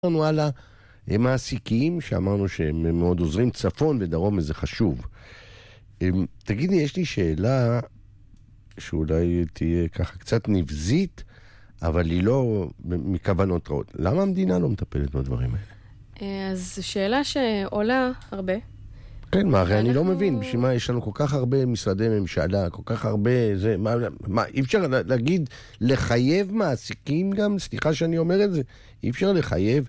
אמרנו על המעסיקים, שאמרנו שהם מאוד עוזרים צפון ודרום, וזה חשוב. תגידי, יש לי שאלה שאולי תהיה ככה קצת נבזית, אבל היא לא מכוונות רעות. למה המדינה לא מטפלת בדברים האלה? אז שאלה שעולה הרבה. כן, מה, הרי אני לא מבין, בשביל מה יש לנו כל כך הרבה משרדי ממשלה, כל כך הרבה, זה, מה, אי אפשר להגיד, לחייב מעסיקים גם, סליחה שאני אומר את זה, אי אפשר לחייב,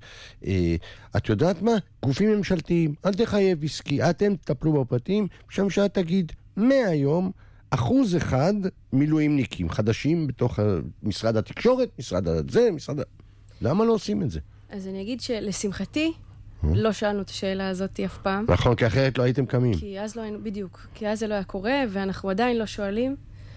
את יודעת מה? גופים ממשלתיים, אל תחייב עסקי, אתם תטפלו בפרטים, שהממשלה תגיד, מהיום, 1% מילואימניקים חדשים בתוך משרד התקשורת, משרד הזה, למה לא עושים את זה? אז אני אגיד שלשמחתי, לא שאלנו את השאלה הזאת אף פעם. נכון, כי אחרת לא הייתם קמים. כי אז לא היינו, בדיוק. כי אז זה לא היה קורה, ואנחנו עדיין לא שואלים.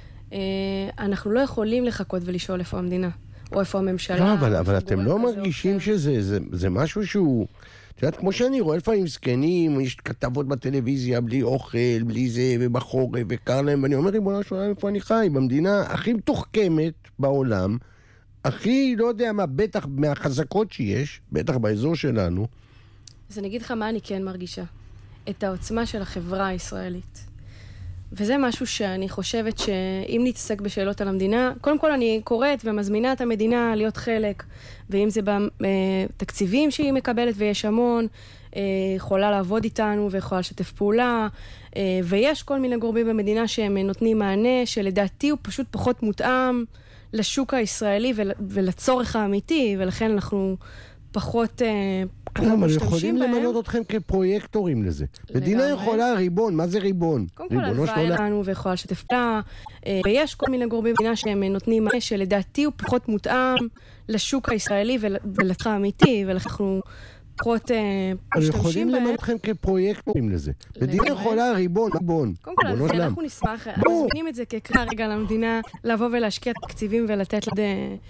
אנחנו לא יכולים לחכות ולשאול איפה המדינה, או איפה הממשלה. לא, אבל אתם לא מרגישים שזה משהו שהוא... את יודעת, כמו שאני רואה לפעמים זקנים, יש כתבות בטלוויזיה, בלי אוכל, בלי זה, ובחורף, וקר להם, ואני אומר, בוא נשאלה איפה אני חי, במדינה הכי מתוחכמת בעולם, הכי, לא יודע מה, בטח מהחזקות שיש, בטח באזור שלנו. אז אני אגיד לך מה אני כן מרגישה. את העוצמה של החברה הישראלית. וזה משהו שאני חושבת שאם נתעסק בשאלות על המדינה, קודם כל אני קוראת ומזמינה את המדינה להיות חלק, ואם זה בתקציבים שהיא מקבלת ויש המון, יכולה לעבוד איתנו ויכולה לשתף פעולה, ויש כל מיני גורמים במדינה שהם נותנים מענה, שלדעתי הוא פשוט פחות מותאם לשוק הישראלי ולצורך האמיתי, ולכן אנחנו פחות... אבל יכולים למנות אתכם כפרויקטורים לזה. מדינה יכולה ריבון, מה זה ריבון? קודם כל הלוואי לנו ויכולה לשתף פעולה, ויש כל מיני גורמים במדינה שהם נותנים מענה שלדעתי הוא פחות מותאם לשוק הישראלי ולצרך האמיתי, ולכן אנחנו פחות משתמשים בהם. יכולים למנות אתכם כפרויקטורים לזה. מדינה יכולה ריבון. קודם כל אנחנו נשמח, מזמינים את זה כקרא רגע למדינה, לבוא ולהשקיע תקציבים ולתת לזה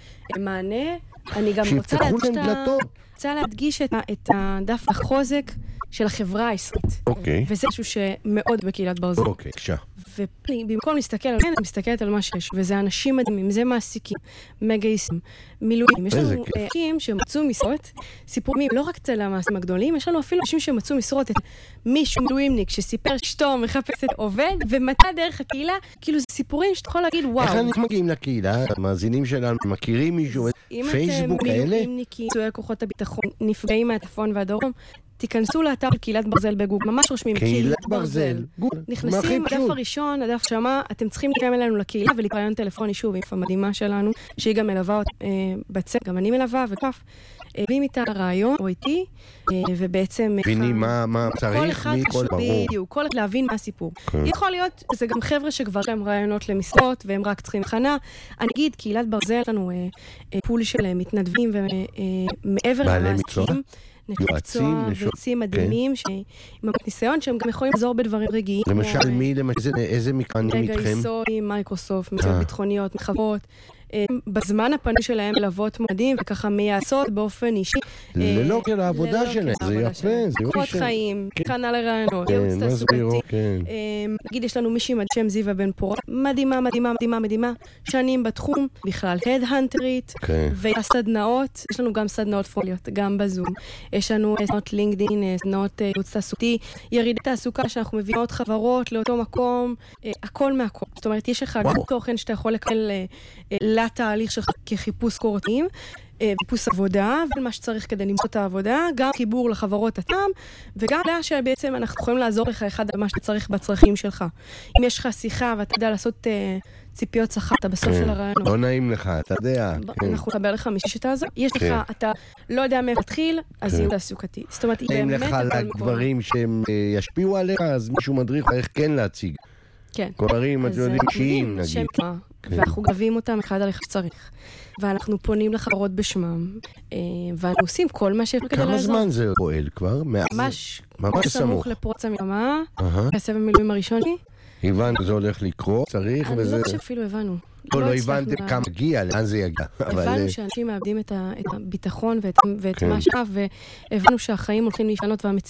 מענה. אני גם רוצה להדגיש את הדף החוזק של החברה הישראלית. וזה משהו שמאוד בקהילת ברזל. ובמקום להסתכל על זה, אני מסתכלת על מה שיש, וזה אנשים מדהימים, זה מעסיקים, מגייסים, מילואים. יש לנו אנשים שמצאו משרות, סיפורים לא רק אצל המעסיקים הגדולים, יש לנו אפילו אנשים שמצאו משרות, מישהו מילואימניק שסיפר אשתו מחפשת עובד, ומתי דרך הקהילה, כאילו זה סיפורים שאתה יכול להגיד וואו. איך אנחנו מגיעים לקהילה? המאזינים שלנו מכירים מישהו, פייסבוק כאלה? אם אתם מילואימניקים, פצועי כוחות הביטחון, נפגעים מהצפון והדרום, תיכנסו לאתר קהילת ברזל בגוגל, ממש רושמים קהילת ברזל. נכנסים, הדף הראשון, הדף שמה, אתם צריכים לקיים אלינו לקהילה ולהתראיין טלפוני שוב, עם המדהימה שלנו, שהיא גם מלווה בצד, גם אני מלווה וכף. הבאים איתה רעיון או איתי, ובעצם... בינים מה צריך מכל ברור. בדיוק, כל אחד להבין מה הסיפור. יכול להיות, זה גם חבר'ה שכבר להם רעיונות למשרות, והם רק צריכים חנה. אני אגיד, קהילת ברזל, לנו פול של מתנדבים ומעבר למעסיקים. מקצוע ויוצאים מדהימים עם הניסיון שהם גם יכולים לעזור בדברים רגעיים. למשל מי, איזה מקרנים איתכם? גייסויים, מייקרוסופט, מקצועות ביטחוניות, מחברות. בזמן הפני שלהם ללוות מועדים וככה מייעצות באופן אישי. ללא כל העבודה שלהם, זה יפה. קורות חיים, כנ"ל לרעיונות, ייעוץ תעסוקתי. נגיד יש לנו מישהי שם זיווה בן פורת, מדהימה, שנים בתחום, בכלל הדהנטרית, והסדנאות, יש לנו גם סדנאות פוליות, גם בזום. יש לנו סדנאות לינקדין, סדנאות ייעוץ תעסוקתי, ירידת תעסוקה שאנחנו מביאים עוד חברות לאותו מקום, הכל מהכל. זאת אומרת, יש לך גם תוכן שאתה יכול לקבל לתהליך שלך כחיפוש קוראים, חיפוש עבודה, ומה שצריך כדי למצוא את העבודה, גם חיבור לחברות עצמם, וגם לדעת שבעצם אנחנו יכולים לעזור לך אחד על מה שצריך בצרכים שלך. אם יש לך שיחה ואתה יודע לעשות ציפיות שכר, אתה בסוף של הרעיונות. לא נעים לך, אתה יודע. אנחנו נקבל לך מישהו שתעזור. יש לך, אתה לא יודע מאיפה להתחיל, אז יהיו תעסוקתי. זאת אומרת, היא באמת... אם לך לגברים שהם ישפיעו עליך, אז מישהו מדריך איך כן להציג. כן. גברים, אתם יודעים, אישיים, נגיד. ואנחנו גבים אותם אחד על איך שצריך. ואנחנו פונים לחברות בשמם, ואנחנו עושים כל מה שאפשר כדי לעזור. כמה זמן זה פועל כבר? ממש סמוך לפרוץ המלחמה, הסבב המילואים הראשון שלי. הבנו, זה הולך לקרות, צריך וזה... אני לא חושב אפילו הבנו. לא הבנתם כמה הגיע, לאן זה יגיע. הבנו שאנשים מאבדים את הביטחון ואת מה שאף, והבנו שהחיים הולכים להשתנות